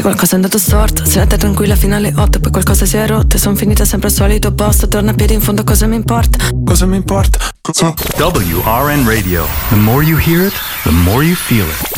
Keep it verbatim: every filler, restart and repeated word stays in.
qualcosa è andato storto. Serata tranquilla fino alle otto, poi qualcosa si è rotto e son finita sempre al solito posto. Torna a piedi in fondo, cosa mi importa? Cosa mi importa? W R N Radio. The more you hear it, the more you feel it.